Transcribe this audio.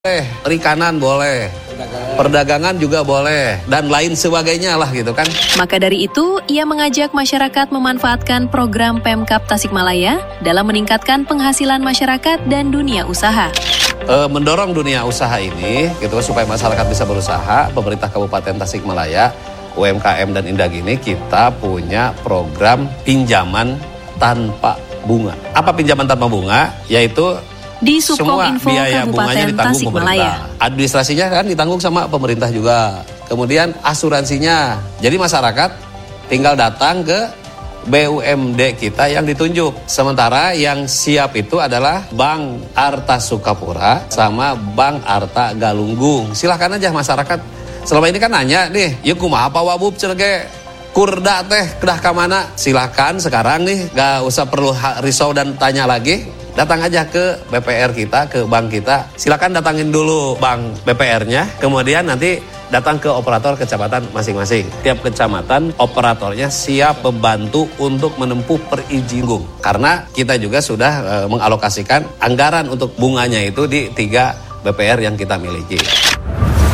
Perikanan boleh, perdagangan juga boleh, dan lain sebagainya lah gitu kan. Maka dari itu, ia mengajak masyarakat memanfaatkan program Pemkab Tasikmalaya dalam meningkatkan penghasilan masyarakat dan dunia usaha. Mendorong dunia usaha ini gitu supaya masyarakat bisa berusaha. Pemerintah Kabupaten Tasikmalaya, UMKM dan Indah gini, kita punya program pinjaman tanpa bunga. Apa pinjaman tanpa bunga? Yaitu di semua Subkom Info biaya bunganya Kabupaten ditanggung pemerintah. Administrasinya kan ditanggung sama pemerintah juga. Kemudian asuransinya. Jadi masyarakat tinggal datang ke BUMD kita yang ditunjuk. Sementara yang siap itu adalah Bank Arta Sukapura sama Bank Arta Galunggung. Silahkan aja masyarakat. Selama ini kan nanya nih, yuk kumaha apa wabub cerge kurda teh kedah ka mana? Silahkan sekarang nih, gak usah perlu risau dan tanya lagi. Datang aja ke BPR kita, ke bank kita. Silakan datangin dulu bank BPR-nya, kemudian nanti datang ke operator kecamatan masing-masing. Tiap kecamatan operatornya siap membantu untuk menempuh perizinan. Karena kita juga sudah mengalokasikan anggaran untuk bunganya itu di 3 BPR yang kita miliki.